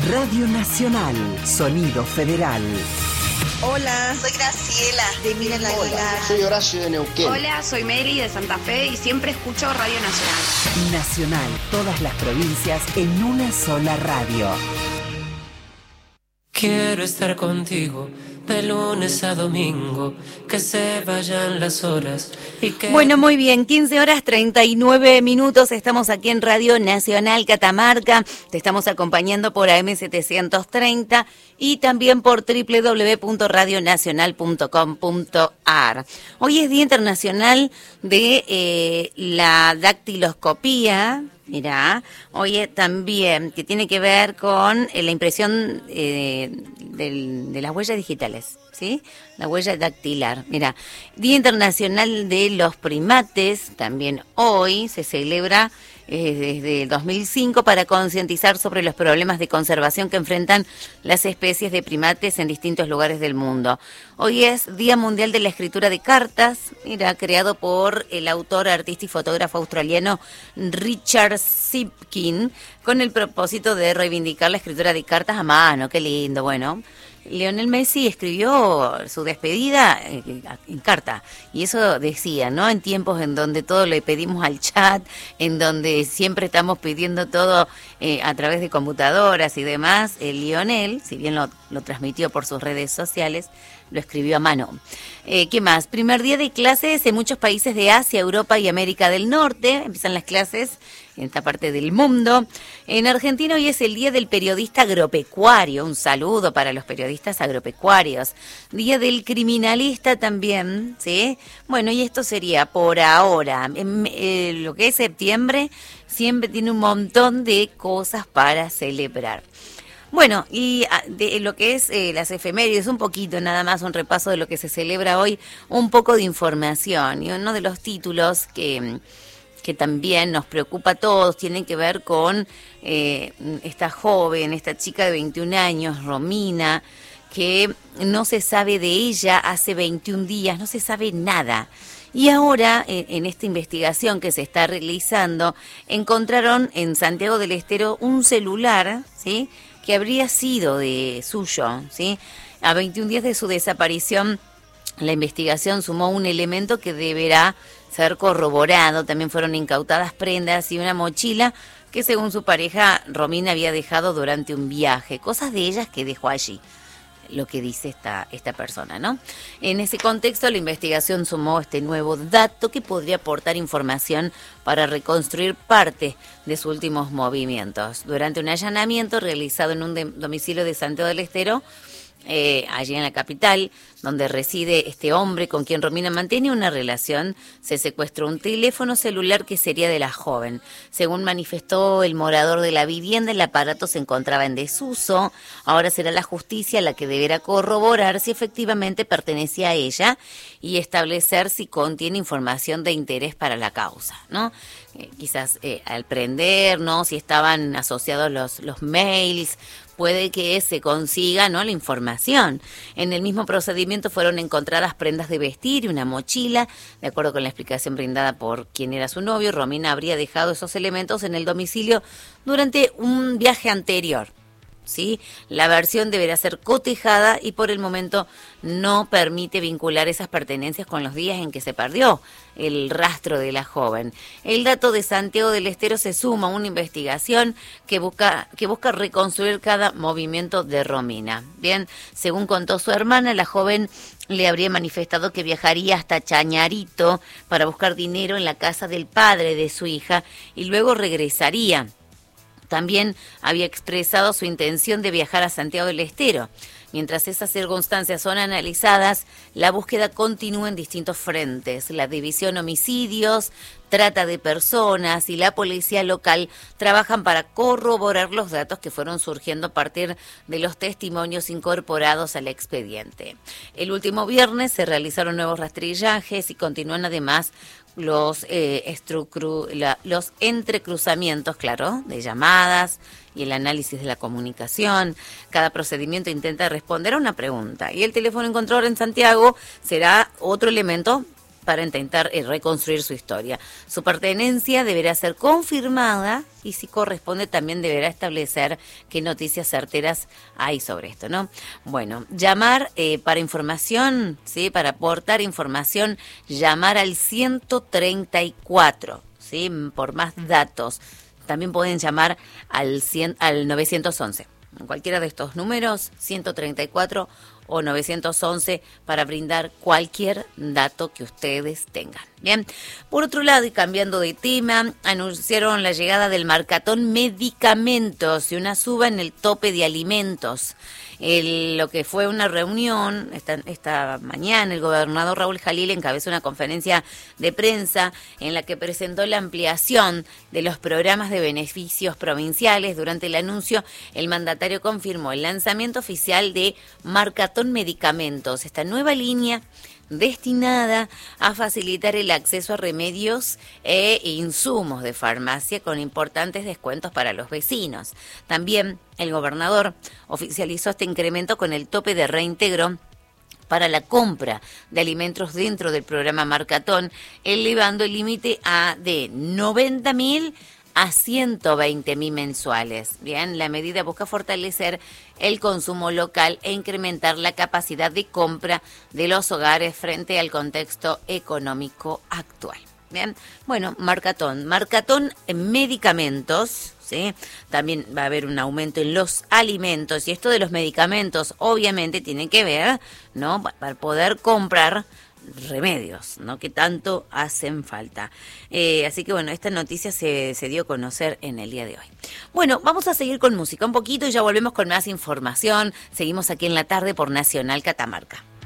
Radio Nacional, Sonido Federal. Hola, soy Graciela de Miren la Aguilar. Soy Horacio de Neuquén. Hola, soy Mary de Santa Fe y siempre escucho Radio Nacional. Nacional, todas las provincias en una sola radio. Quiero estar contigo de lunes a domingo, que se vayan las horas y que... Bueno, muy bien, 15 horas 39 minutos, estamos aquí en Radio Nacional Catamarca, te estamos acompañando por AM730 y también por www.radionacional.com.ar. Hoy es Día Internacional de la Dactiloscopía. Mirá, oye, también, que tiene que ver con la impresión de las huellas digitales, ¿sí? La huella dactilar. Mirá, Día Internacional de los Primates, también hoy se celebra desde el 2005 para concientizar sobre los problemas de conservación que enfrentan las especies de primates en distintos lugares del mundo. Hoy es Día Mundial de la Escritura de Cartas, mira, creado por el autor, artista y fotógrafo australiano Richard Sipkin, con el propósito de reivindicar la escritura de cartas a mano. Qué lindo, bueno. Lionel Messi escribió su despedida en carta, y eso decía, ¿no? En tiempos en donde todo le pedimos al chat, en donde siempre estamos pidiendo todo a través de computadoras y demás, Lionel, si bien lo transmitió por sus redes sociales, lo escribió a mano. ¿Qué más? Primer día de clases en muchos países de Asia, Europa y América del Norte. Empiezan las clases en esta parte del mundo. En Argentina hoy es el Día del Periodista Agropecuario. Un saludo para los periodistas agropecuarios. Día del Criminalista también, ¿sí? Bueno, y esto sería por ahora. Lo que es septiembre siempre tiene un montón de cosas para celebrar. Bueno, y de lo que es las efemérides, un poquito nada más, un repaso de lo que se celebra hoy, un poco de información. Y uno de los títulos que también nos preocupa a todos tiene que ver con esta joven, esta chica de 21 años, Romina, que no se sabe de ella hace 21 días, no se sabe nada. Y ahora, en esta investigación que se está realizando, encontraron en Santiago del Estero un celular, ¿sí?, que habría sido de suyo, ¿sí? A 21 días de su desaparición, la investigación sumó un elemento que deberá ser corroborado. También fueron incautadas prendas y una mochila que, según su pareja, Romina había dejado durante un viaje. Cosas de ellas que dejó allí, lo que dice esta persona, ¿no? En ese contexto, la investigación sumó este nuevo dato que podría aportar información para reconstruir parte de sus últimos movimientos. Durante un allanamiento realizado en un domicilio de Santiago del Estero, allí en la capital, donde reside este hombre con quien Romina mantiene una relación, se secuestró un teléfono celular que sería de la joven. Según manifestó el morador de la vivienda, el aparato se encontraba en desuso. Ahora será la justicia la que deberá corroborar si efectivamente pertenece a ella y establecer si contiene información de interés para la causa, ¿no? Quizás al prender, ¿no?, si estaban asociados los mails, puede que se consiga, ¿no?, la información. En el mismo procedimiento fueron encontradas prendas de vestir y una mochila. De acuerdo con la explicación brindada por quien era su novio, Romina habría dejado esos elementos en el domicilio durante un viaje anterior, ¿sí? La versión deberá ser cotejada y por el momento no permite vincular esas pertenencias con los días en que se perdió el rastro de la joven. El dato de Santiago del Estero se suma a una investigación que busca reconstruir cada movimiento de Romina. Bien, según contó su hermana, la joven le habría manifestado que viajaría hasta Chañarito para buscar dinero en la casa del padre de su hija y luego regresaría. También había expresado su intención de viajar a Santiago del Estero. Mientras esas circunstancias son analizadas, la búsqueda continúa en distintos frentes. La División Homicidios, Trata de Personas y la Policía Local trabajan para corroborar los datos que fueron surgiendo a partir de los testimonios incorporados al expediente. El último viernes se realizaron nuevos rastrillajes y continúan además los entrecruzamientos, claro, de llamadas y el análisis de la comunicación. Cada procedimiento intenta responder a una pregunta y el teléfono encontrado en Santiago será otro elemento para intentar reconstruir su historia. Su pertenencia deberá ser confirmada y si corresponde también deberá establecer qué noticias certeras hay sobre esto, ¿no? Bueno, llamar para información, ¿sí? Para aportar información, llamar al 134, ¿sí? Por más datos. También pueden llamar al 911. En cualquiera de estos números, 134 o 911, para brindar cualquier dato que ustedes tengan. Bien, por otro lado, y cambiando de tema, anunciaron la llegada del Marcatón Medicamentos y una suba en el tope de alimentos. Lo que fue una reunión esta mañana, el gobernador Raúl Jalil encabezó una conferencia de prensa en la que presentó la ampliación de los programas de beneficios provinciales. Durante el anuncio, el mandatario confirmó el lanzamiento oficial de Marcatón Medicamentos, esta nueva línea destinada a facilitar el acceso a remedios e insumos de farmacia con importantes descuentos para los vecinos. También el gobernador oficializó este incremento con el tope de reintegro para la compra de alimentos dentro del programa Marcatón, elevando el límite de 90.000 a 120.000 mensuales. Bien, la medida busca fortalecer el consumo local e incrementar la capacidad de compra de los hogares frente al contexto económico actual. Bien, bueno, Marcatón en medicamentos, ¿sí? También va a haber un aumento en los alimentos y esto de los medicamentos obviamente tiene que ver, ¿no? Para poder comprar remedios, ¿no? Que tanto hacen falta. Así que bueno, esta noticia se dio a conocer en el día de hoy. Bueno, vamos a seguir con música un poquito y ya volvemos con más información. Seguimos aquí en la tarde por Nacional Catamarca.